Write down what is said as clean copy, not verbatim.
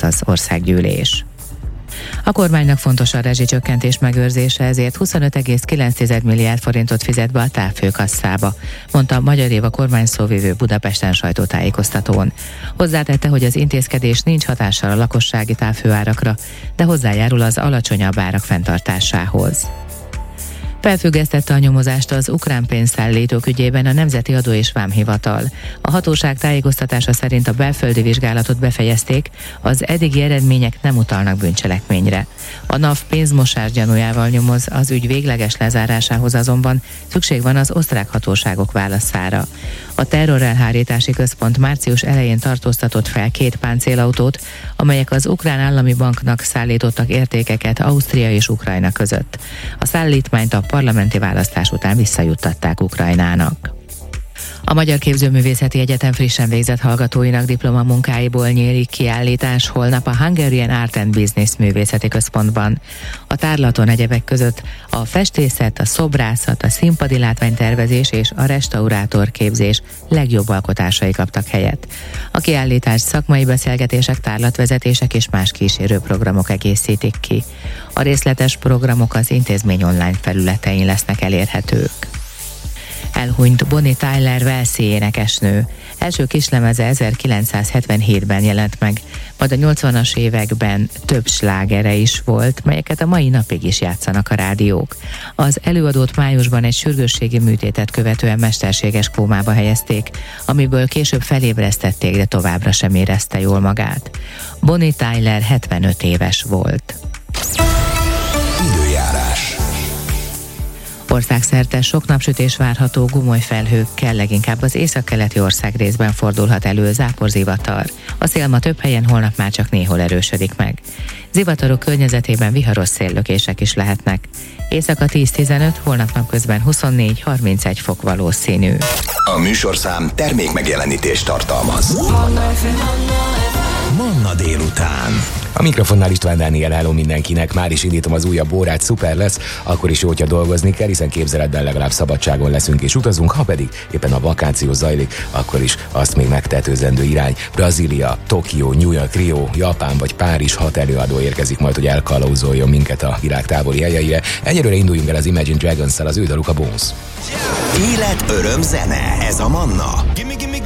tehát az országgyűlés. A kormánynak fontos a rezsicsökkentés megőrzése, ezért 25,9 milliárd forintot fizet be a távfőkasszába, mondta Magyar Éva kormányszóvivő Budapesten sajtótájékoztatón. Hozzátette, hogy az intézkedés nincs hatással a lakossági távfőárakra, de hozzájárul az alacsonyabb árak fenntartásához. Felfüggesztette a nyomozást az ukrán pénzszállítók ügyében a Nemzeti Adó és Vámhivatal. A hatóság tájékoztatása szerint a belföldi vizsgálatot befejezték, az eddigi eredmények nem utalnak bűncselekményre. A NAV pénzmosás gyanújával nyomoz, az ügy végleges lezárásához azonban szükség van az osztrák hatóságok válaszára. A terrorelhárítási központ március elején tartóztatott fel 2 páncélautót, amelyek az ukrán állami banknak szállítottak értékeket Ausztria és Ukrajna között. A szállítmányt a parlamenti választás után visszajuttatták Ukrajnának. A Magyar Képzőművészeti Egyetem frissen végzett hallgatóinak diplomamunkáiból nyílik kiállítás holnap a Hungarian Art and Business Művészeti Központban. A tárlaton egyebek között a festészet, a szobrászat, a színpadi látványtervezés és a restaurátorképzés legjobb alkotásai kaptak helyet. A kiállítás szakmai beszélgetések, tárlatvezetések és más kísérő programok egészítik ki. A részletes programok az intézmény online felületein lesznek elérhetők. Elhunyt Bonnie Tyler walesi énekesnő. Első kislemeze 1977-ben jelent meg, majd a 80-as években több slágere is volt, melyeket a mai napig is játszanak a rádiók. Az előadót májusban egy sürgősségi műtétet követően mesterséges kómába helyezték, amiből később felébresztették, de továbbra sem érezte jól magát. Bonnie Tyler 75 éves volt. Időjárás. Országszerte sok napsütés várható, gomoly felhőkkel, leginkább az északkeleti országrészben fordulhat elő záporzivatar. A szél ma több helyen, holnap már csak néhol erősödik meg. Zivatarok környezetében viharos széllökések is lehetnek. Éjszaka 10-15, holnap napközben 24-31 fok valószínű. A műsorszám termék megjelenítést tartalmaz. Manna délután. A mikrofonnál István Dániel, hello mindenkinek, már is indítom az újabb órát, szuper lesz, akkor is jó, hogyha dolgozni kell, hiszen képzeletben legalább szabadságon leszünk és utazunk, ha pedig éppen a vakáció zajlik, akkor is azt még megtetőzendő irány. Brazília, Tokió, New York, Rio, Japán vagy Párizs 6 előadó érkezik majd, hogy elkalauzoljon minket a világ távoli helyeire. Egyelőre induljunk el az Imagine Dragons-szel, az ő daluk a Bones. Élet, öröm, zene, ez a Manna.